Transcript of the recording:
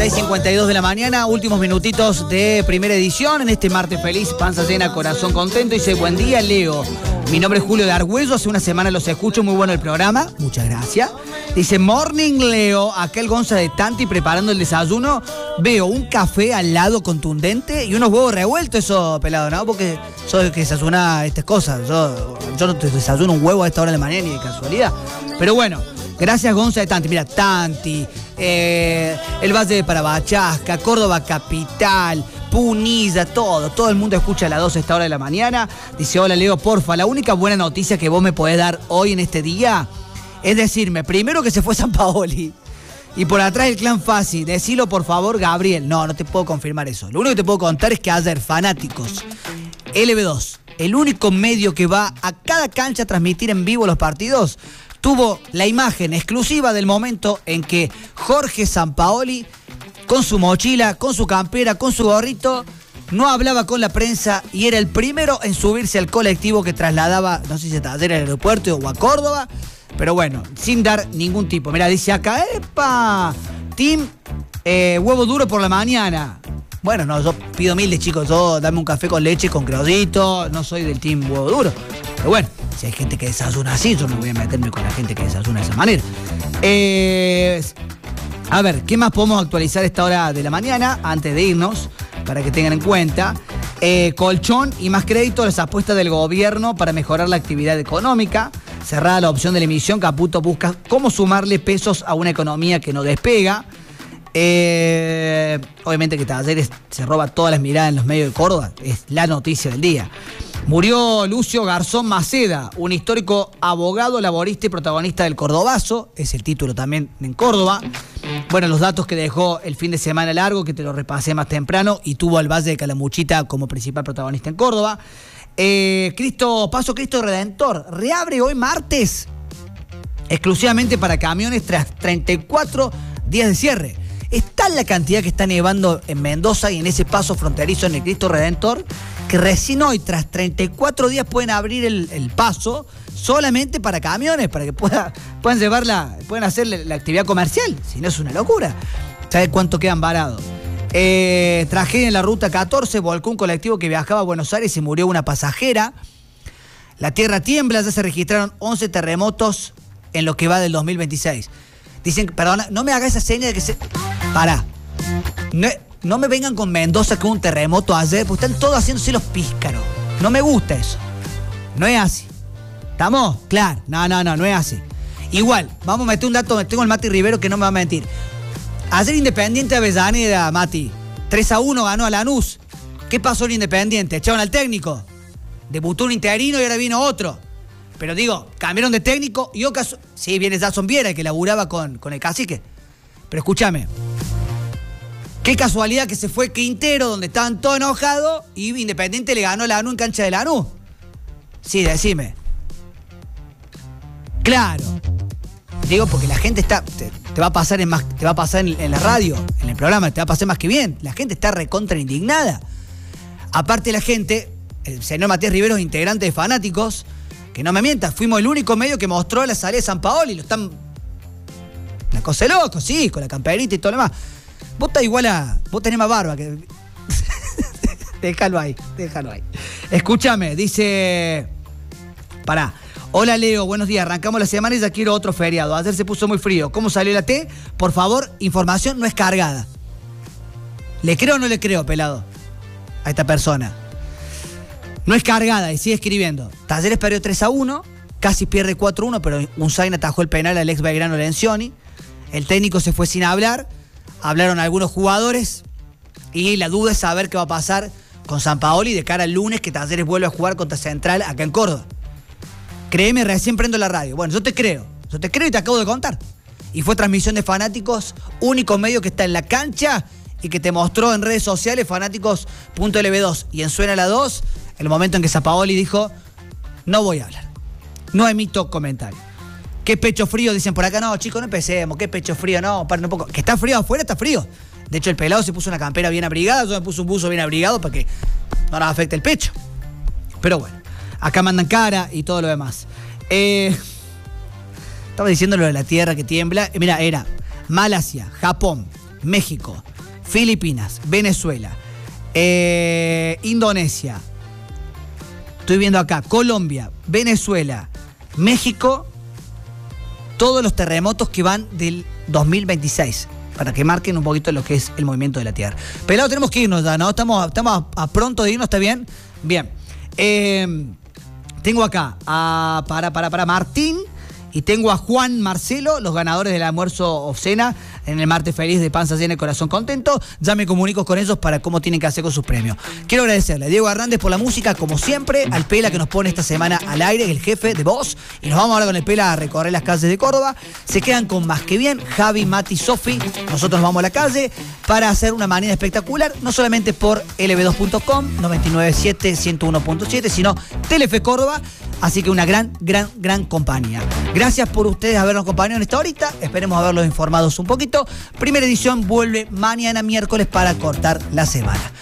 6:52 de la mañana, últimos minutitos de primera edición en este martes feliz, panza llena, corazón contento. Dice, buen día, Leo. Mi nombre es Julio de Argüello, hace una semana los escucho, muy bueno el programa, muchas gracias. Dice, morning, Leo, acá el Gonza de Tanti preparando el desayuno. Veo un café al lado contundente y unos huevos revueltos, eso, pelado, ¿no? Porque soy el que desayuna estas cosas. Yo no te desayuno un huevo a esta hora de la mañana ni de casualidad. Pero bueno, gracias, Gonza de Tanti. Mira, Tanti, el Valle de Parabachasca, Córdoba Capital, Punilla, todo el mundo escucha a las 12 a esta hora de la mañana. Dice, hola, Leo, porfa, la única buena noticia que vos me podés dar hoy en este día es decirme, primero que se fue Sampaoli y por atrás el clan Fasi. Decilo, por favor, Gabriel. No te puedo confirmar eso. Lo único que te puedo contar es que ayer Fanáticos, LB2, el único medio que va a cada cancha a transmitir en vivo los partidos, tuvo la imagen exclusiva del momento en que Jorge Sampaoli, con su mochila, con su campera, con su gorrito, no hablaba con la prensa y era el primero en subirse al colectivo que trasladaba, no sé si a Taller al aeropuerto o a Córdoba, pero bueno, sin dar ningún tipo. Mira, dice acá, ¡epa! Team huevo duro por la mañana. Bueno, no, yo pido humilde, chicos, yo dame un café con leche, con criollito, no soy del team huevo duro. Pero bueno, si hay gente que desayuna así, yo no voy a meterme con la gente que desayuna de esa manera. A ver, ¿qué más podemos actualizar a esta hora de la mañana antes de irnos? Para que tengan en cuenta. Colchón y más crédito, las apuestas del gobierno para mejorar la actividad económica. Cerrada la opción de la emisión, Caputo busca cómo sumarle pesos a una economía que no despega. Obviamente que Talleres se roba todas las miradas en los medios de Córdoba, es la noticia del día. Murió Lucio Garzón Maceda, un histórico abogado, laborista y protagonista del Cordobazo, es el título también en Córdoba. Bueno, los datos que dejó el fin de semana largo, que te lo repasé más temprano, y tuvo al Valle de Calamuchita como principal protagonista en Córdoba. Paso Cristo Redentor reabre hoy martes exclusivamente para camiones tras 34 días de cierre. Es tal la cantidad que está nevando en Mendoza y en ese paso fronterizo en el Cristo Redentor que recién hoy, tras 34 días, pueden abrir el paso solamente para camiones, para que puedan hacer la actividad comercial. Si no, es una locura. ¿Sabes cuánto quedan varados? Tragedia en la ruta 14, volcó un colectivo que viajaba a Buenos Aires y murió una pasajera. La tierra tiembla, ya se registraron 11 terremotos en lo que va del 2026. Dicen, perdona, no me haga esa seña de que se... Pará. No me vengan con Mendoza con un terremoto ayer, porque están todos haciéndose los píscaros. No me gusta eso. No es así. ¿Estamos? Claro. No es así. Igual, vamos a meter un dato, tengo el Mati Rivero que no me va a mentir. Ayer Independiente Avellaneda, Mati. 3-1 ganó a Lanús. ¿Qué pasó en Independiente? Echaron al técnico. Debutó un interino y ahora vino otro. Pero digo, cambiaron de técnico y sí, viene Jason Viera, el que laburaba con el cacique. Pero escúchame. Qué casualidad que se fue Quintero, donde estaban todos enojados, y Independiente le ganó a Lanús en cancha de Lanús. Sí, decime. Claro. Digo, porque la gente está... Te va a pasar en la radio, en el programa, te va a pasar más que bien. La gente está recontra indignada. Aparte la gente, el señor Matías Rivero es integrante de Fanáticos, que no me mientas, fuimos el único medio que mostró la salida de Sampaoli, lo están... Una cosa de loco, sí, con la camperita y todo lo demás. Vos estás igual a... Vos tenés más barba que... Déjalo ahí. Escúchame, dice... Pará. Hola, Leo, buenos días. Arrancamos la semana y ya quiero otro feriado. Ayer se puso muy frío. ¿Cómo salió la T? Por favor, información no es cargada. ¿Le creo o no le creo, pelado? A esta persona. No es cargada y sigue escribiendo. Talleres perdió 3-1, casi pierde 4-1, pero Unzain atajó el penal al ex Belgrano Lencioni. El técnico se fue sin hablar. Hablaron algunos jugadores y la duda es saber qué va a pasar con Sampaoli de cara al lunes que Talleres vuelve a jugar contra Central acá en Córdoba. Créeme, recién prendo la radio. Bueno, yo te creo y te acabo de contar. Y fue transmisión de Fanáticos, único medio que está en la cancha y que te mostró en redes sociales, fanáticos.lb2. Y en Suena la 2, el momento en que Sampaoli dijo, no voy a hablar, no emito comentario. ¿Qué pecho frío? Dicen por acá, no, chicos, no empecemos, qué pecho frío, no, paren un poco. Que está frío afuera, está frío. De hecho, el pelado se puso una campera bien abrigada, yo me puse un buzo bien abrigado para que no nos afecte el pecho. Pero bueno, acá mandan cara y todo lo demás. Estaba diciendo lo de la tierra que tiembla. Mira, era Malasia, Japón, México, Filipinas, Venezuela, Indonesia, estoy viendo acá, Colombia, Venezuela, México, todos los terremotos que van del 2026, para que marquen un poquito lo que es el movimiento de la Tierra. Pelado, tenemos que irnos ya, ¿no? Estamos a pronto de irnos, ¿está bien? Bien. Tengo acá para Martín y tengo a Juan Marcelo, los ganadores del almuerzo o cena en el martes feliz de Panza Llena y Corazón Contento. Ya me comunico con ellos para cómo tienen que hacer con sus premios. Quiero agradecerle a Diego Hernández por la música, como siempre, al Pela que nos pone esta semana al aire, el jefe de voz. Y nos vamos ahora con el Pela a recorrer las calles de Córdoba. Se quedan con Más que Bien, Javi, Mati, Sofi. Nosotros nos vamos a la calle para hacer una mañana espectacular, no solamente por lb2.com, 997, 101.7, sino Telefe Córdoba. Así que una gran compañía. Gracias por ustedes habernos acompañado en esta horita. Esperemos haberlos informados un poquito. Primera edición vuelve mañana miércoles para cortar la semana.